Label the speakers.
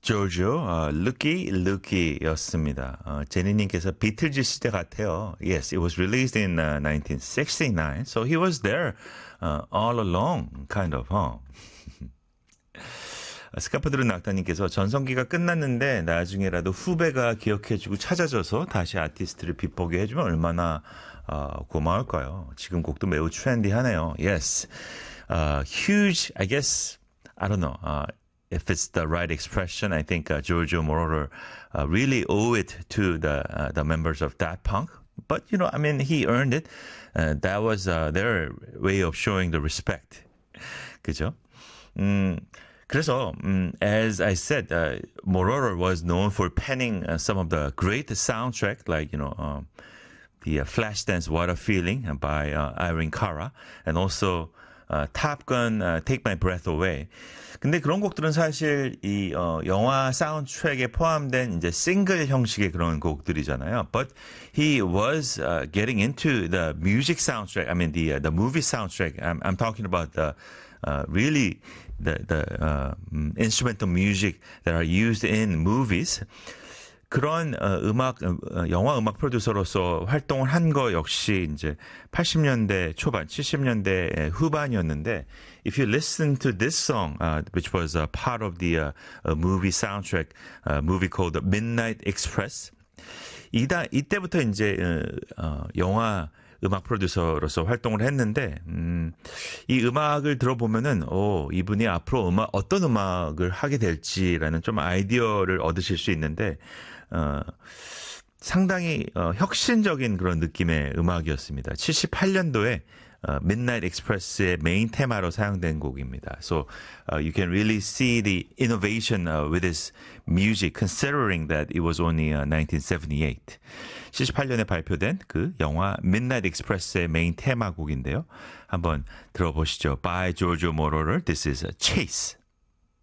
Speaker 1: 조조, Looky Looky였습니다. 제니님께서 비틀즈 시대 같아요. Yes, it was released in 1969, so he was there all along, kind of, huh? 스카프드른 낙타님께서 전성기가 끝났는데 나중에라도 후배가 기억해주고 찾아줘서 다시 아티스트를 빛보게 해주면 얼마나 고마울까요? 지금 곡도 매우 트렌디하네요. Yes, huge, I guess, I don't know. If it's the right expression, I think Giorgio Moroder really owe it to the members of Daft Punk. But, you know, I mean, he earned it. That was their way of showing the respect. 그죠? 그래서, as I said, Moroder was known for penning some of the great soundtrack, like, you know, the Flashdance What a Feeling by Irene Cara, and also Top Gun Take My Breath Away. 근데 그런 곡들은 사실 이 영화 사운드트랙에 포함된 이제 싱글 형식의 그런 곡들이잖아요. But he was getting into the music soundtrack. I mean the movie soundtrack. I'm talking about the really the instrumental music that are used in movies. 그런 영화 음악 프로듀서로서 활동을 한 거 역시 이제 80년대 초반, 70년대 후반이었는데, if you listen to this song, which was a part of the movie soundtrack, movie called Midnight Express, 이때부터 이제 영화 음악 프로듀서로서 활동을 했는데, 이 음악을 들어보면은, 이분이 앞으로 어떤 음악을 하게 될지라는 좀 아이디어를 얻으실 수 있는데, 상당히 혁신적인 그런 느낌의 음악이었습니다. 78년도에 Midnight Express의 메인 테마로 사용된 곡입니다. So you can really see the innovation with this music, considering that it was only 1978. 78년에 발표된 그 영화 Midnight Express의 메인 테마곡인데요. 한번 들어보시죠. By Giorgio Moroder. This is Chase.